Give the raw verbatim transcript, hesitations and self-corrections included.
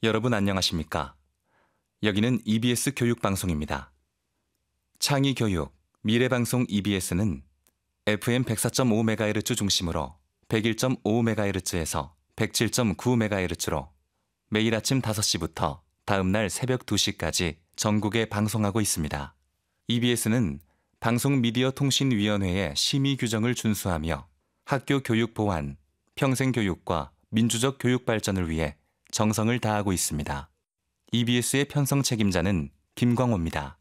여러분 안녕하십니까? 여기는 이비에스 교육방송입니다. 창의교육, 미래방송 이비에스는 에프엠 백사 점 오 메가헤르츠 중심으로 백일 점 오 메가헤르츠에서 백칠 점 구 메가헤르츠로 매일 아침 다섯 시부터 다음날 새벽 두 시까지 전국에 방송하고 있습니다. 이비에스는 방송미디어통신위원회의 심의 규정을 준수하며 학교 교육 보완, 평생교육과 민주적 교육 발전을 위해 정성을 다하고 있습니다. 이비에스의 편성 책임자는 김광호입니다.